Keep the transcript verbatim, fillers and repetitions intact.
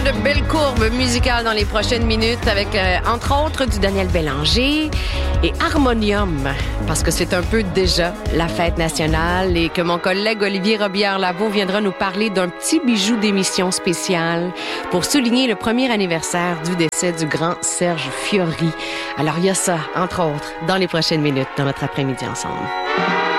de belles courbes musicales dans les prochaines minutes avec, euh, entre autres, du Daniel Bélanger et Harmonium, parce que c'est un peu déjà la fête nationale et que mon collègue Olivier Robillard-Lavaux viendra nous parler d'un petit bijou d'émission spéciale pour souligner le premier anniversaire du décès du grand Serge Fiori. Alors, il y a ça, entre autres, dans les prochaines minutes, dans notre après-midi ensemble.